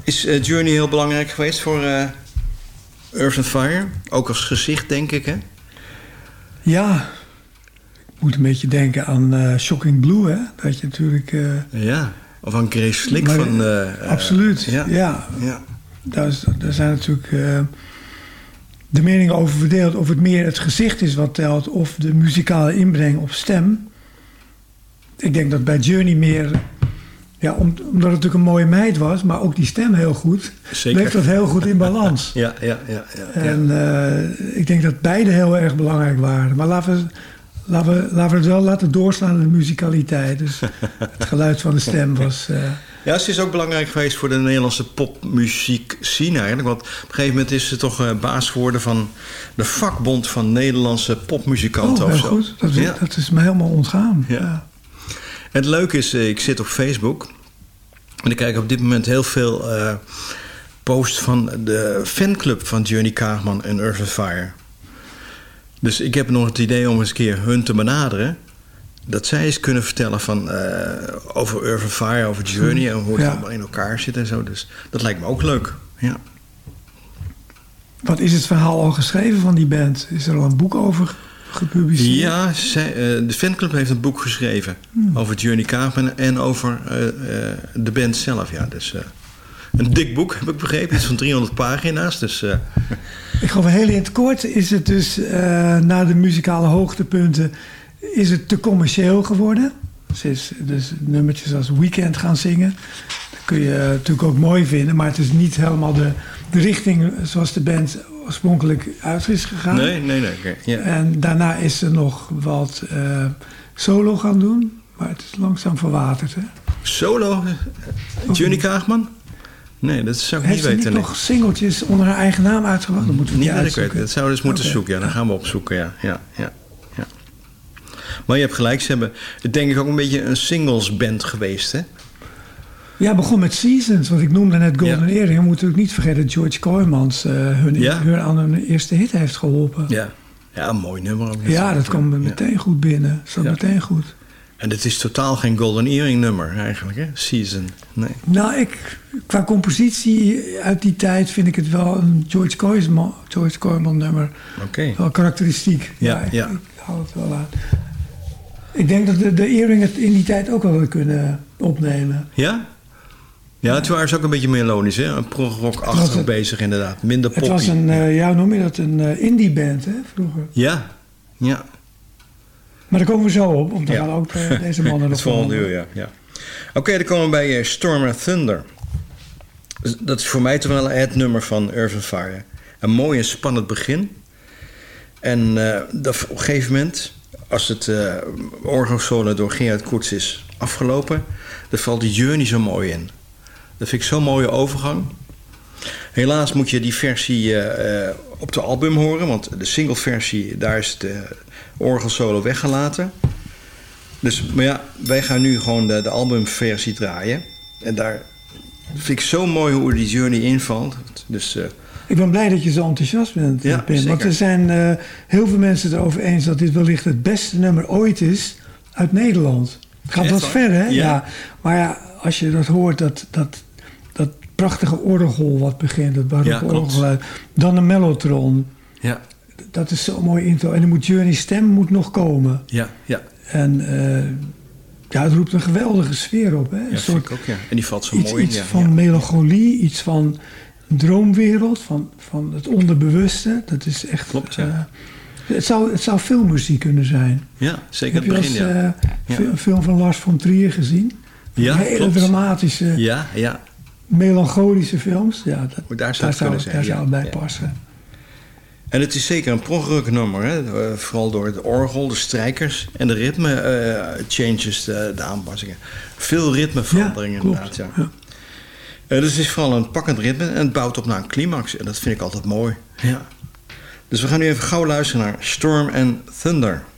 Is Journey heel belangrijk geweest voor Earth & Fire? Ook als gezicht, denk ik, hè? Ja, ik moet een beetje denken aan Shocking Blue, hè? Dat je natuurlijk... Ja, of aan Grace Slick van... absoluut, ja. Daar zijn natuurlijk de meningen over verdeeld... of het meer het gezicht is wat telt... of de muzikale inbreng op stem. Ik denk dat bij Journey meer... Ja, omdat het natuurlijk een mooie meid was... maar ook die stem heel goed... bleef dat heel goed in balans. Ja. En ik denk dat beide heel erg belangrijk waren. Maar laten we het wel laten doorslaan in de muzikaliteit. Dus het geluid van de stem was... Ja, ze is ook belangrijk geweest voor de Nederlandse popmuziek scene eigenlijk. Want op een gegeven moment is ze toch baas geworden van de vakbond van Nederlandse popmuzikanten. Oh, heel goed. Dat is me helemaal ontgaan. Ja. En het leuke is, ik zit op Facebook en ik krijg op dit moment heel veel posts van de fanclub van Journey Kaagman en Earth & Fire. Dus ik heb nog het idee om eens een keer hun te benaderen. Dat zij eens kunnen vertellen van, over Earth & Fire, over Journey... en hoe het allemaal in elkaar zit en zo. Dus dat lijkt me ook leuk, ja. Wat is het verhaal al geschreven van die band? Is er al een boek over gepubliceerd? Ja, de fanclub heeft een boek geschreven... over Journey Kaagman en over de band zelf. Ja. Dus, een dik boek, heb ik begrepen. Iets van 300 pagina's. Dus, Ik geloof heel in het kort is het dus... na de muzikale hoogtepunten... is het te commercieel geworden. Ze is dus nummertjes als Weekend gaan zingen. Dat kun je natuurlijk ook mooi vinden... maar het is niet helemaal de richting zoals de band oorspronkelijk uit is gegaan. Nee. Okay, yeah. En daarna is ze nog wat solo gaan doen... maar het is langzaam verwaterd. Hè? Solo? Journey Kaagman? Nee, dat zou ik niet weten. Heeft ze niet nog singeltjes onder haar eigen naam uitgebracht? Dat moeten we niet weten. Dat zouden we eens moeten zoeken. Ja, dan gaan we opzoeken, ja. Maar je hebt gelijk, ze hebben denk ik ook een beetje een singlesband geweest, hè? Ja, begon met Seasons, want ik noemde net Golden Earring. We moeten natuurlijk niet vergeten dat George Kooijmans hun aan hun eerste hit heeft geholpen. Ja, een mooi nummer. Ja, dat kwam meteen goed binnen. Zat meteen goed. En het is totaal geen Golden Earring nummer eigenlijk, hè? Season, nee. Nou, qua compositie uit die tijd vind ik het wel een George Kooijman nummer. Oké. Wel karakteristiek. Ja. Ik hou het wel aan. Ik denk dat de Earring het in die tijd ook wel willen kunnen opnemen. Ja? Ja, het was ook een beetje melodisch, hè? Een prog-rock-achtig bezig inderdaad. Minder poppy. Het was hoe noem je dat? Een indie band, hè, vroeger. Ja. Maar daar komen we zo op, want dan gaan ook deze mannen nog het volgende uur, ja. Oké, dan komen we bij Storm & Thunder. Dat is voor mij toch wel het nummer van Earth & Fire. Een mooi en spannend begin. En dat op een gegeven moment... als het orgelsolo door Gerard Koets is afgelopen... dan valt die Journey zo mooi in. Dat vind ik zo'n mooie overgang. Helaas moet je die versie op de album horen... want de singleversie, daar is de orgelsolo weggelaten. Dus, maar ja, wij gaan nu gewoon de albumversie draaien. En daar vind ik zo mooi hoe die Journey invalt. Dus... ik ben blij dat je zo enthousiast bent, Pim. Zeker. Want er zijn heel veel mensen het erover eens... dat dit wellicht het beste nummer ooit is uit Nederland. Het gaat wat ver, hè? Ja. Maar ja, als je dat hoort, dat prachtige orgel wat begint... dat barokke orgelgeluid, dan een mellotron. Ja. Dat is zo'n mooi intro. En dan moet Journey's stem moet nog komen. Ja. En het roept een geweldige sfeer op. Hè? Een soort, vind ik ook, ja. En die valt zo mooi in. Iets van melancholie, iets van... een droomwereld van het onderbewuste. Dat is echt... Klopt, ja. Het zou filmmuziek kunnen zijn. Ja, zeker het begin, een film van Lars von Trier gezien? Ja, hele klopt. dramatische, melancholische films. Ja, daar zou het bij passen. En het is zeker een prog-rock nummer. Hè? Vooral door het orgel, de strijkers en de ritme changes, de aanpassingen. Veel ritmeveranderingen inderdaad, ja. Dus het is vooral een pakkend ritme en het bouwt op naar een climax. En dat vind ik altijd mooi. Ja. Dus we gaan nu even gauw luisteren naar Storm & Thunder.